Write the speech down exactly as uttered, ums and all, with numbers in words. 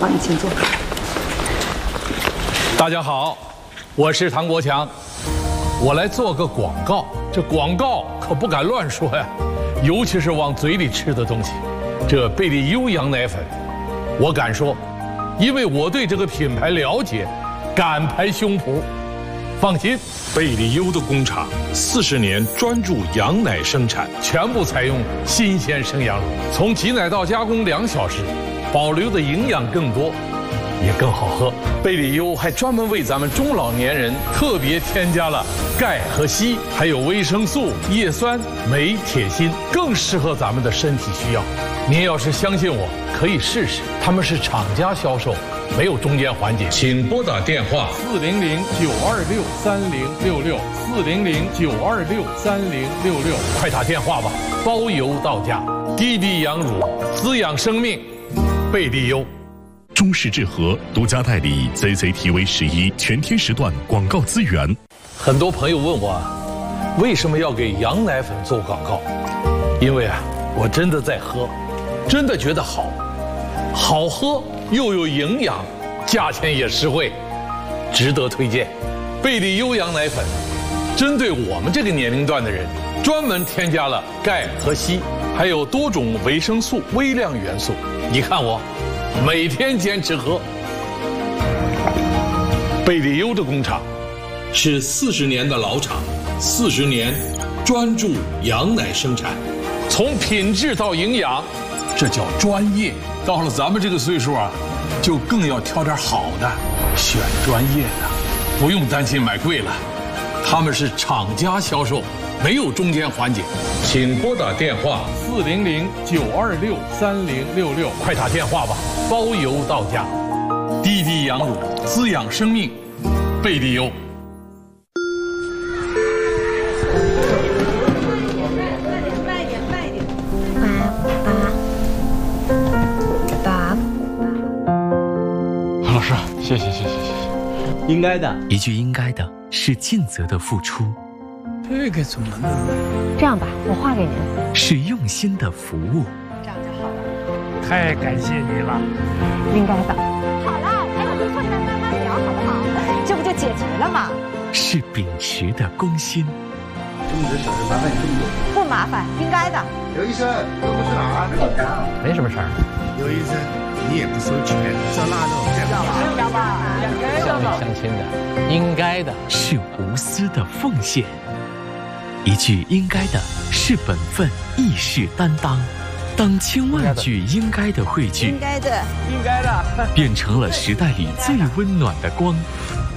好，你请坐。 大家好，我是唐国强，我来做个广告。这广告可不敢乱说呀，尤其是往嘴里吃的东西。这贝利优羊奶粉，我敢说，因为我对这个品牌了解，敢拍胸脯。放心， 贝利优的工厂四十年专注羊奶生产， 全部采用新鲜生羊乳，从挤奶到加工两小时，保留的营养更多，也更好喝。贝利优还专门为咱们中老年人特别添加了钙和硒，还有维生素、叶酸、镁、铁、锌，更适合咱们的身体需要。您要是相信我，可以试试。他们是厂家销售，没有中间环节。请拨打电话四零零九二六三零六六四零零九二六三零六六， 快打电话吧，包邮到家。滴滴羊乳滋养生命，贝利优。 中视智和独家代理 C C T V 十一全天时段广告资源。 很多朋友问我，为什么要给羊奶粉做广告？因为啊，我真的在喝，真的觉得好，好喝又有营养，价钱也实惠，值得推荐。贝利优羊奶粉，针对我们这个年龄段的人，专门添加了钙和硒，还有多种维生素、微量元素。你看我。每天坚持喝。贝利优的工厂是四十年的老厂，四十年专注羊奶生产，从品质到营养，这叫专业。到了咱们这个岁数啊，就更要挑点好的，选专业的，不用担心买贵了。他们是厂家销售，没有中间环节。请拨打电话四零零九二六三零六六， 快打电话吧，包邮到家。滴滴羊乳滋养生命，贝利优。 慢一点，慢一点，慢一点。爸爸，爸。 老师，谢谢谢谢谢谢。 应该的， 一句应该的是尽责的付出。 这个怎么弄？ 这样吧，我画给您。 是用心的服务。 这样就好了。 太感谢你了。 应该的。好了，还有个困难慢慢聊，好不好？这不就解决了吗？ 是秉持的公心。 这么多小事麻烦你这么多。 不麻烦，应该的。 刘医生，都不是哪儿？ 没什么事儿。 刘医生，你也不收钱，烧腊肉， 要吧？乡里乡亲的，应该的。 是无私的奉献。一句应该的是本分，义士担当。当千万句应该的汇聚， 应该的， 应该的， 变成了时代里最温暖的光。